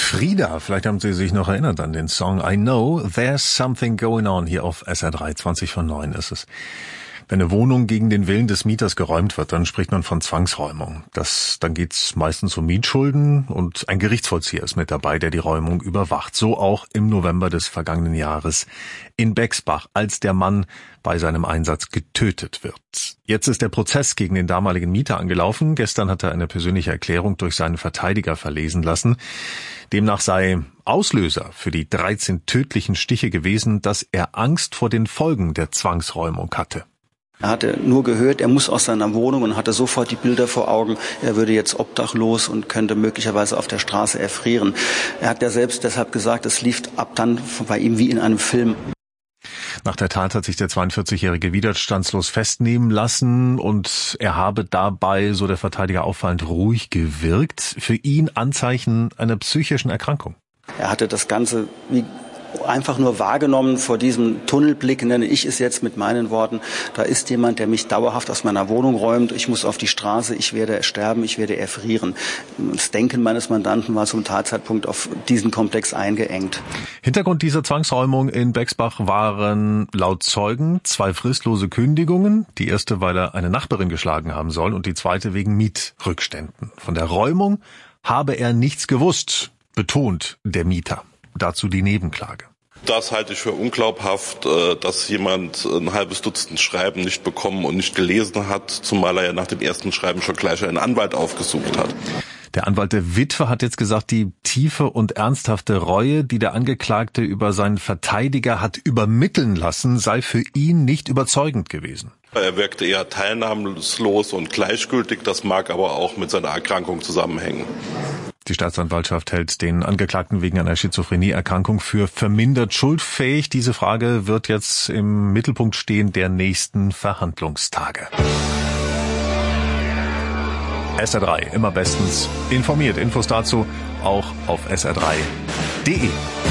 Frida, vielleicht haben Sie sich noch erinnert an den Song I Know There's Something Going On hier auf SR3, 20:09 ist es. Wenn eine Wohnung gegen den Willen des Mieters geräumt wird, dann spricht man von Zwangsräumung. Dann geht's meistens um Mietschulden und ein Gerichtsvollzieher ist mit dabei, der die Räumung überwacht. So auch im November des vergangenen Jahres in Bexbach, als der Mann bei seinem Einsatz getötet wird. Jetzt ist der Prozess gegen den damaligen Mieter angelaufen. Gestern hat er eine persönliche Erklärung durch seinen Verteidiger verlesen lassen. Demnach sei Auslöser für die 13 tödlichen Stiche gewesen, dass er Angst vor den Folgen der Zwangsräumung hatte. Er hatte nur gehört, er muss aus seiner Wohnung und hatte sofort die Bilder vor Augen. Er würde jetzt obdachlos und könnte möglicherweise auf der Straße erfrieren. Er hat ja selbst deshalb gesagt, es lief ab dann bei ihm wie in einem Film. Nach der Tat hat sich der 42-Jährige widerstandslos festnehmen lassen und er habe dabei, so der Verteidiger, auffallend ruhig gewirkt. Für ihn Anzeichen einer psychischen Erkrankung. Er hatte das Ganze wie einfach nur wahrgenommen vor diesem Tunnelblick, nenne ich es jetzt mit meinen Worten. Da ist jemand, der mich dauerhaft aus meiner Wohnung räumt. Ich muss auf die Straße, ich werde sterben, ich werde erfrieren. Das Denken meines Mandanten war zum Tatzeitpunkt auf diesen Komplex eingeengt. Hintergrund dieser Zwangsräumung in Bexbach waren laut Zeugen 2 fristlose Kündigungen. Die erste, weil er eine Nachbarin geschlagen haben soll, und die zweite wegen Mietrückständen. Von der Räumung habe er nichts gewusst, betont der Mieter. Dazu die Nebenklage. Das halte ich für unglaubhaft, dass jemand ein halbes Dutzend Schreiben nicht bekommen und nicht gelesen hat, zumal er ja nach dem ersten Schreiben schon gleich einen Anwalt aufgesucht hat. Der Anwalt der Witwe hat jetzt gesagt, die tiefe und ernsthafte Reue, die der Angeklagte über seinen Verteidiger hat übermitteln lassen, sei für ihn nicht überzeugend gewesen. Er wirkte eher teilnahmslos und gleichgültig, das mag aber auch mit seiner Erkrankung zusammenhängen. Die Staatsanwaltschaft hält den Angeklagten wegen einer Schizophrenieerkrankung für vermindert schuldfähig. Diese Frage wird jetzt im Mittelpunkt stehen der nächsten Verhandlungstage. SR3, immer bestens informiert. Infos dazu auch auf sr3.de.